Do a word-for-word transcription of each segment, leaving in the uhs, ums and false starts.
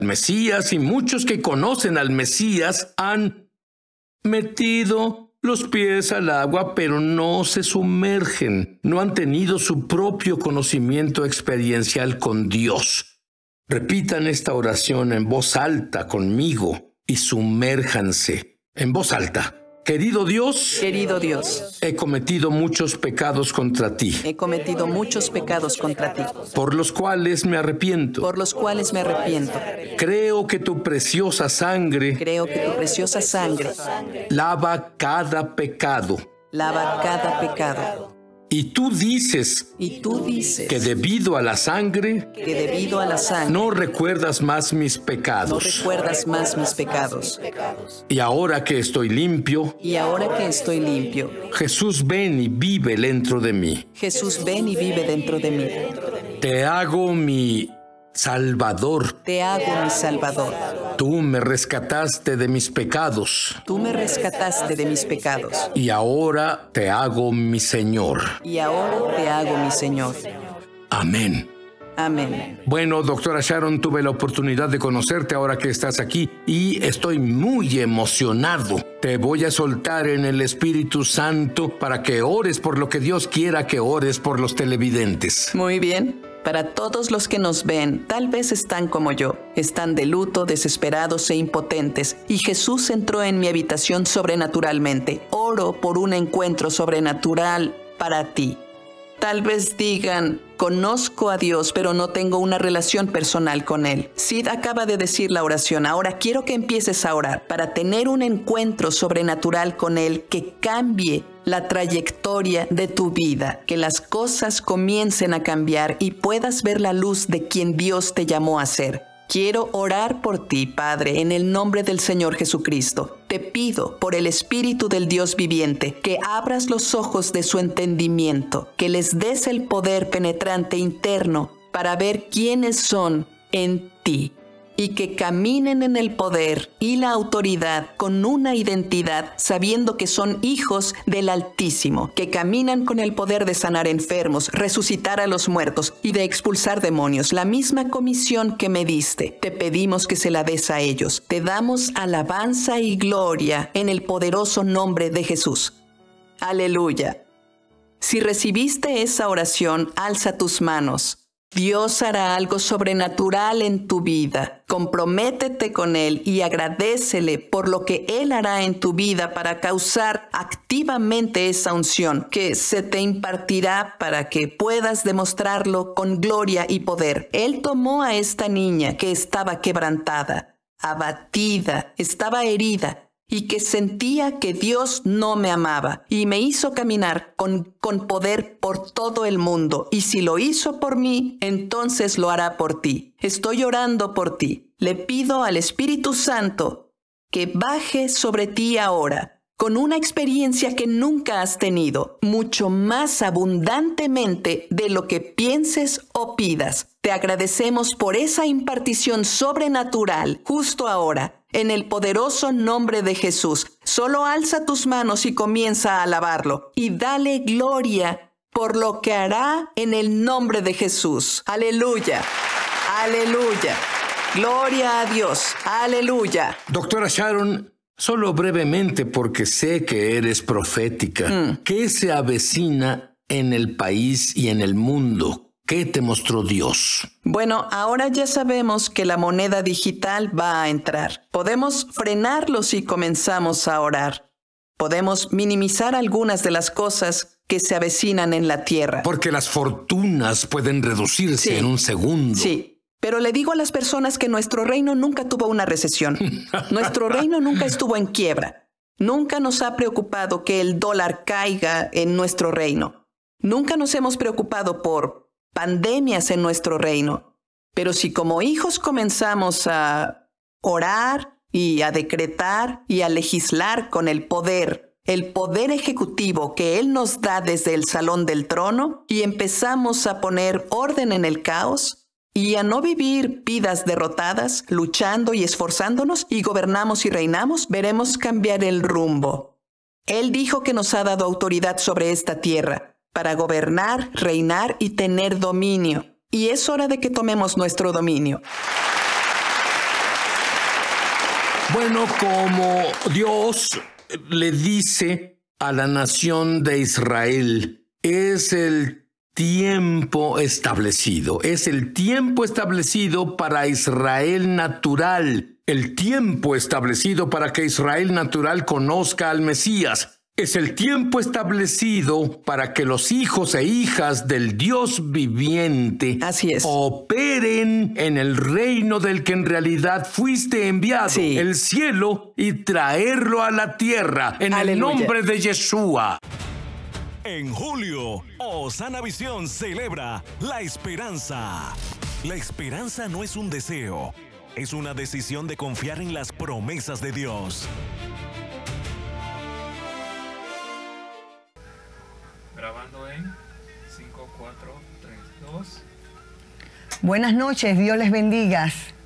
Mesías y muchos que conocen al Mesías han metido los pies al agua, pero no se sumergen. No han tenido su propio conocimiento experiencial con Dios. Repitan esta oración en voz alta conmigo y sumérjanse en voz alta. Querido Dios, Querido Dios, he cometido muchos pecados contra ti, he cometido muchos pecados contra ti, por los cuales me arrepiento. por los cuales me arrepiento. Creo que tu preciosa sangre Creo que tu preciosa sangre lava cada pecado. lava cada pecado. Y tú dices Y tú dices que debido a la sangre que debido a la sangre no recuerdas más mis no pecados. recuerdas más mis pecados. Y ahora que estoy limpio, Y ahora que estoy limpio, Jesús, ven y vive dentro de mí. Jesús, ven y vive dentro de mí. Te hago mi Salvador. Te hago mi Salvador. Tú me rescataste de mis pecados Tú me rescataste de mis pecados. y ahora te hago mi Señor. Y ahora te hago mi Señor. Amén. Amén. Bueno, doctora Sharon, tuve la oportunidad de conocerte ahora que estás aquí y estoy muy emocionado. Te voy a soltar en el Espíritu Santo para que ores por lo que Dios quiera que ores por los televidentes. Muy bien. Para todos los que nos ven, tal vez están como yo, están de luto, desesperados e impotentes, y Jesús entró en mi habitación sobrenaturalmente. Oro por un encuentro sobrenatural para ti. Tal vez digan, conozco a Dios, pero no tengo una relación personal con Él. Sid acaba de decir la oración. Ahora quiero que empieces a orar para tener un encuentro sobrenatural con Él que cambie la trayectoria de tu vida, que las cosas comiencen a cambiar y puedas ver la luz de quien Dios te llamó a ser. Quiero orar por ti, Padre, en el nombre del Señor Jesucristo. Te pido, por el Espíritu del Dios viviente, que abras los ojos de su entendimiento, que les des el poder penetrante interno para ver quiénes son en ti, y que caminen en el poder y la autoridad con una identidad, sabiendo que son hijos del Altísimo, que caminan con el poder de sanar enfermos, resucitar a los muertos y de expulsar demonios. La misma comisión que me diste, te pedimos que se la des a ellos. Te damos alabanza y gloria en el poderoso nombre de Jesús. Aleluya. Si recibiste esa oración, alza tus manos. Dios hará algo sobrenatural en tu vida. Comprométete con Él y agradécele por lo que Él hará en tu vida para causar activamente esa unción que se te impartirá para que puedas demostrarlo con gloria y poder. Él tomó a esta niña que estaba quebrantada, abatida, estaba herida, y que sentía que Dios no me amaba, y me hizo caminar con, con poder por todo el mundo. Y si lo hizo por mí, entonces lo hará por ti. Estoy orando por ti. Le pido al Espíritu Santo que baje sobre ti ahora, con una experiencia que nunca has tenido, mucho más abundantemente de lo que pienses o pidas. Te agradecemos por esa impartición sobrenatural justo ahora. En el poderoso nombre de Jesús, solo alza tus manos y comienza a alabarlo. Y dale gloria por lo que hará en el nombre de Jesús. Aleluya, aleluya. Gloria a Dios, aleluya. Doctora Sharon, solo brevemente porque sé que eres profética. Mm. ¿Qué se avecina en el país y en el mundo? ¿Qué te mostró Dios? Bueno, ahora ya sabemos que la moneda digital va a entrar. Podemos frenarlo si comenzamos a orar. Podemos minimizar algunas de las cosas que se avecinan en la tierra. Porque las fortunas pueden reducirse Sí. en un segundo. Sí, pero le digo a las personas que nuestro reino nunca tuvo una recesión. Nuestro reino nunca estuvo en quiebra. Nunca nos ha preocupado que el dólar caiga en nuestro reino. Nunca nos hemos preocupado por pandemias en nuestro reino. Pero si como hijos comenzamos a orar y a decretar y a legislar con el poder, el poder ejecutivo que Él nos da desde el salón del trono, y empezamos a poner orden en el caos y a no vivir vidas derrotadas, luchando y esforzándonos, y gobernamos y reinamos, veremos cambiar el rumbo. Él dijo que nos ha dado autoridad sobre esta tierra para gobernar, reinar y tener dominio. Y es hora de que tomemos nuestro dominio. Bueno, como Dios le dice a la nación de Israel, es el tiempo establecido, es el tiempo establecido para Israel natural, el tiempo establecido para que Israel natural conozca al Mesías. Es el tiempo establecido para que los hijos e hijas del Dios viviente Así es. operen en el reino del que en realidad fuiste enviado, Sí. el cielo, y traerlo a la tierra en Aleluya. el nombre de Yeshua. En julio, Osana Visión celebra la esperanza. La esperanza no es un deseo, es una decisión de confiar en las promesas de Dios. Grabando en cinco, cuatro, tres, dos. Buenas noches, Dios les bendiga.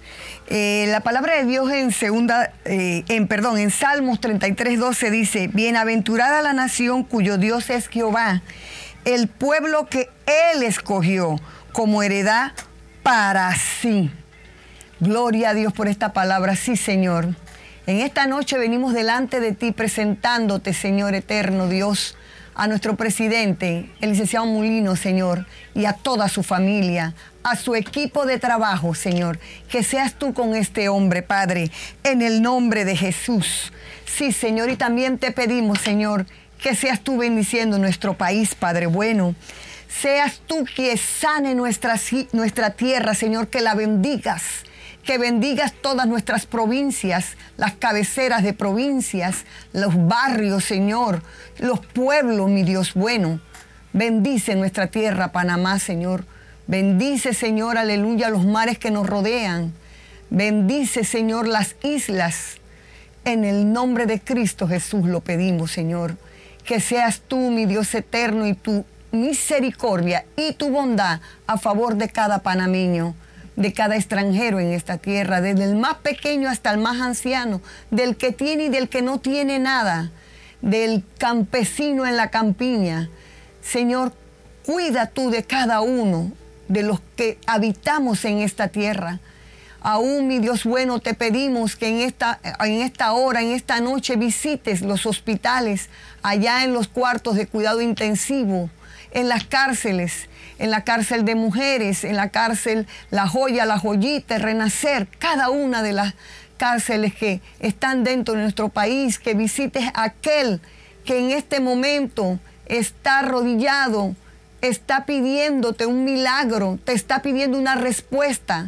Eh, la palabra de Dios en segunda, eh, en perdón, en Salmos treinta y tres, doce dice: bienaventurada la nación cuyo Dios es Jehová, el pueblo que Él escogió como heredad para sí. Gloria a Dios por esta palabra, sí, Señor. En esta noche venimos delante de ti presentándote, Señor eterno Dios, a nuestro presidente, el licenciado Mulino, Señor, y a toda su familia, a su equipo de trabajo, Señor. Que seas tú con este hombre, Padre, en el nombre de Jesús. Sí, Señor, y también te pedimos, Señor, que seas tú bendiciendo nuestro país, Padre bueno. Seas tú que sane nuestra, nuestra tierra, Señor, que la bendigas. Que bendigas todas nuestras provincias, las cabeceras de provincias, los barrios, Señor, los pueblos, mi Dios bueno. Bendice nuestra tierra, Panamá, Señor. Bendice, Señor, aleluya, los mares que nos rodean. Bendice, Señor, las islas. En el nombre de Cristo Jesús lo pedimos, Señor. Que seas tú, mi Dios eterno, y tu misericordia y tu bondad a favor de cada panameño, de cada extranjero en esta tierra, desde el más pequeño hasta el más anciano, del que tiene y del que no tiene nada, del campesino en la campiña. Señor, cuida tú de cada uno de los que habitamos en esta tierra. Aún, mi Dios bueno, te pedimos que en esta, en esta hora, en esta noche, visites los hospitales, allá en los cuartos de cuidado intensivo, en las cárceles, en la cárcel de mujeres, en la cárcel La Joya, La Joyita, Renacer, cada una de las cárceles que están dentro de nuestro país, que visites a aquel que en este momento está arrodillado, está pidiéndote un milagro, te está pidiendo una respuesta.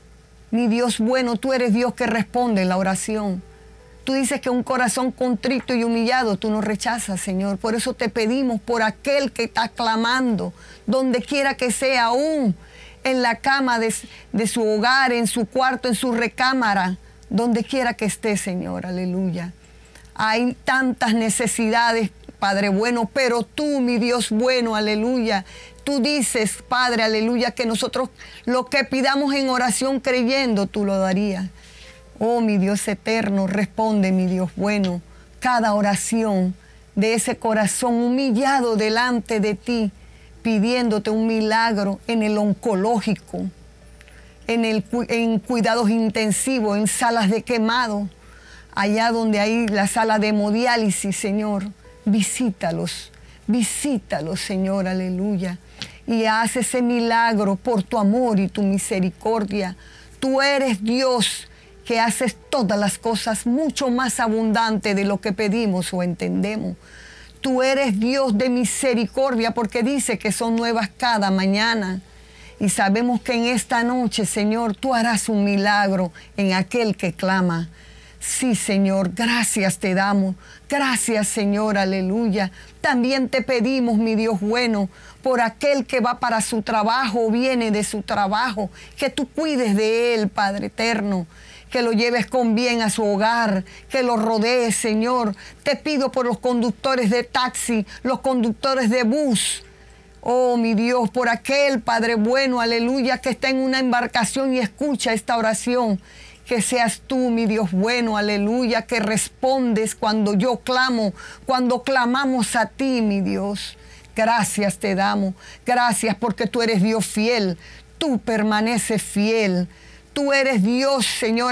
Mi Dios bueno, tú eres Dios que responde la oración. Tú dices que un corazón contrito y humillado tú no rechazas, Señor. Por eso te pedimos por aquel que está clamando, donde quiera que sea, aún en la cama de, de su hogar, en su cuarto, en su recámara, donde quiera que esté, Señor. Aleluya. Hay tantas necesidades, Padre bueno, pero tú, mi Dios bueno, aleluya. Tú dices, Padre, aleluya, que nosotros lo que pidamos en oración creyendo, tú lo darías. Oh, mi Dios eterno, responde, mi Dios bueno, cada oración de ese corazón humillado delante de ti, pidiéndote un milagro en el oncológico, en, el, en cuidados intensivos, en salas de quemado, allá donde hay la sala de hemodiálisis, Señor. Visítalos, visítalos, Señor, aleluya. Y haz ese milagro por tu amor y tu misericordia. Tú eres Dios que haces todas las cosas mucho más abundante de lo que pedimos o entendemos. Tú eres Dios de misericordia porque dice que son nuevas cada mañana. Y sabemos que en esta noche, Señor, tú harás un milagro en aquel que clama. Sí, Señor, gracias te damos. Gracias, Señor, aleluya. También te pedimos, mi Dios bueno, por aquel que va para su trabajo o viene de su trabajo, que tú cuides de él, Padre eterno. Que lo lleves con bien a su hogar, que lo rodees, Señor. Te pido por los conductores de taxi, los conductores de bus. Oh, mi Dios, por aquel Padre bueno, aleluya, que está en una embarcación y escucha esta oración. Que seas tú, mi Dios bueno, aleluya, que respondes cuando yo clamo, cuando clamamos a ti, mi Dios. Gracias te damos, gracias porque tú eres Dios fiel, tú permaneces fiel. Tú eres Dios, Señor.